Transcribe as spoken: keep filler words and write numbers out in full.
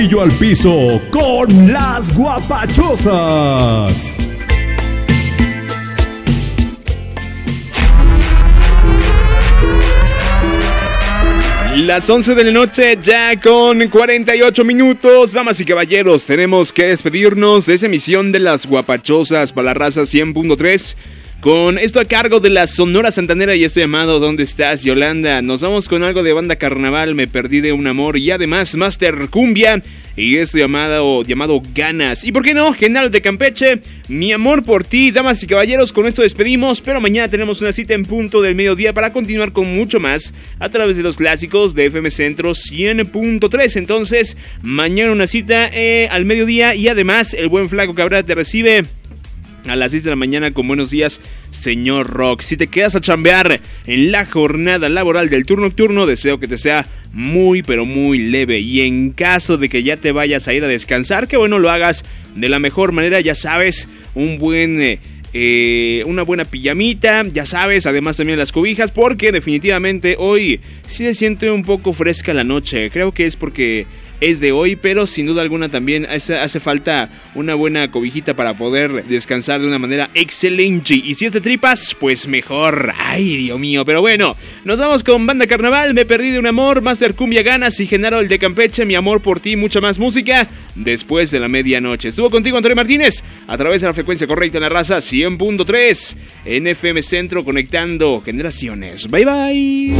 Y yo al piso con las guapachosas. Las once de la noche, ya con cuarenta y ocho minutos. Damas y caballeros, tenemos que despedirnos de esa emisión de las guapachosas para la raza cien punto tres. Con esto a cargo de la Sonora Santanera y esto llamado ¿Dónde estás, Yolanda? Nos vamos con algo de Banda Carnaval, Me perdí de un amor, y además Master Cumbia y esto llamado, llamado Ganas. Y por qué no, General de Campeche, Mi amor por ti. Damas y caballeros, con esto despedimos, pero mañana tenemos una cita en punto del mediodía para continuar con mucho más a través de los clásicos de F M Centro cien punto tres. Entonces, mañana una cita eh, al mediodía, y además el buen Flaco Cabrera te recibe a las seis de la mañana con Buenos Días, Señor Rock. Si te quedas a chambear en la jornada laboral del turno nocturno, deseo que te sea muy pero muy leve, y en caso de que ya te vayas a ir a descansar, que bueno, lo hagas de la mejor manera. Ya sabes, un buen... Eh, Eh, una buena pijamita, ya sabes, además también las cobijas, porque definitivamente hoy sí se siente un poco fresca la noche. Creo que es porque es de hoy, pero sin duda alguna también hace, hace falta una buena cobijita para poder descansar de una manera excelente. Y si es de tripas, pues mejor. Ay, Dios mío, pero bueno, nos vamos con Banda Carnaval, Me perdí de un amor, Master Cumbia Ganas y Genaro el de Campeche, Mi amor por ti. Mucha más música después de la medianoche. Estuvo contigo Antonio Martínez a través de la frecuencia correcta en la raza cien punto tres en F M Centro, conectando generaciones. Bye bye.